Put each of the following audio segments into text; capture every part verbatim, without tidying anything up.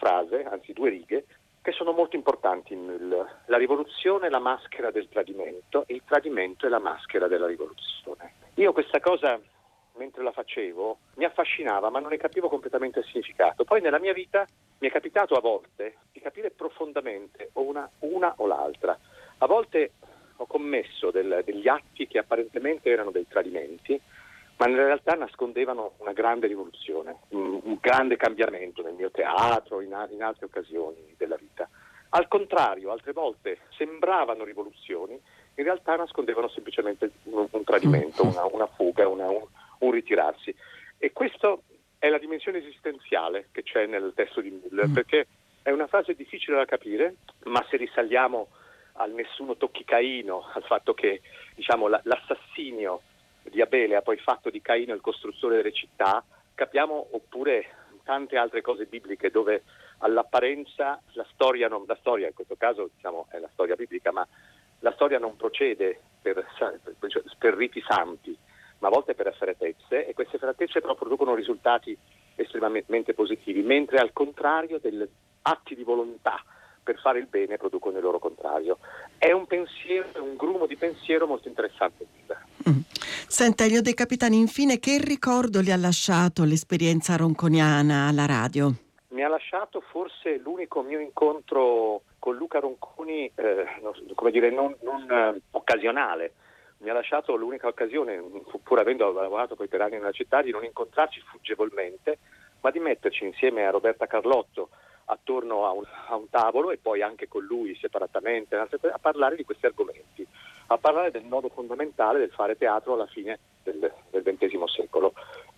frase, anzi due righe, che sono molto importanti in Müller. La rivoluzione è la maschera del tradimento e il tradimento è la maschera della rivoluzione. Io questa cosa, mentre la facevo, mi affascinava, ma non ne capivo completamente il significato. Poi nella mia vita mi è capitato a volte di capire profondamente o una, una o l'altra. A volte ho commesso del, degli atti che apparentemente erano dei tradimenti, ma in realtà nascondevano una grande rivoluzione, un, un grande cambiamento nel mio teatro, in, in altre occasioni della vita. Al contrario, altre volte sembravano rivoluzioni, in realtà nascondevano semplicemente un, un tradimento, una, una fuga, una, un, un ritirarsi. E questa è la dimensione esistenziale che c'è nel testo di Müller, perché è una frase difficile da capire, ma se risaliamo al nessuno tocchi Caino, al fatto che diciamo la, l'assassinio di Abele ha poi fatto di Caino il costruttore delle città, capiamo, oppure tante altre cose bibliche dove all'apparenza la storia, non, la storia in questo caso diciamo è la storia biblica, ma la storia non procede per, per, per riti santi, ma a volte per efferatezze, e queste efferatezze però producono risultati estremamente positivi, mentre al contrario degli atti di volontà per fare il bene producono il loro contrario. È un pensiero, un grumo di pensiero molto interessante. Mm. Senta, Elio De Capitani, infine che ricordo le ha lasciato l'esperienza ronconiana alla radio? Mi ha lasciato forse l'unico mio incontro con Luca Ronconi, eh, come dire, non, non eh, occasionale. Mi ha lasciato l'unica occasione, pur avendo lavorato con i per anni nella città, di non incontrarci fuggevolmente, ma di metterci insieme a Roberta Carlotto attorno a un, a un tavolo, e poi anche con lui separatamente a parlare di questi argomenti, a parlare del nodo fondamentale del fare teatro alla fine del, del ventesimo secolo.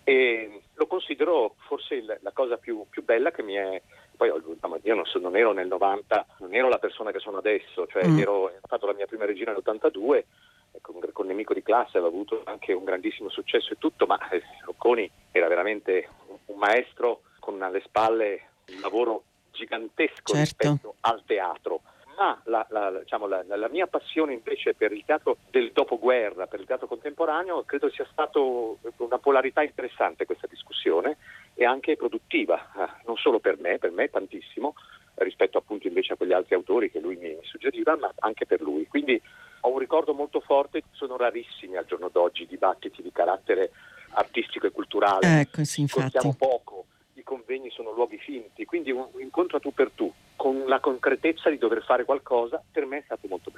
E lo considero forse il, la cosa più, più bella che mi è. Poi io non, so, non ero nel novanta, non ero la persona che sono adesso, cioè mm. ero, ho fatto la mia prima regina nell'ottantadue, con, con Nemico di classe avevo avuto anche un grandissimo successo e tutto, ma eh, Rocconi era veramente un maestro con alle spalle un lavoro gigantesco, certo, rispetto al teatro. Ma la, la, diciamo, la, la mia passione invece per il teatro del dopoguerra, per il teatro contemporaneo, credo sia stato una polarità interessante questa discussione, e anche produttiva, eh, non solo per me, per me tantissimo, rispetto appunto invece a quegli altri autori che lui mi, mi suggeriva, ma anche per lui. Quindi ho un ricordo molto forte. Sono rarissimi al giorno d'oggi dibattiti di carattere artistico e culturale, ecco, sì, infatti. Contiamo poco, i convegni sono luoghi finti, quindi un incontro a tu per tu con la concretezza di dover fare qualcosa per me è stato molto bello.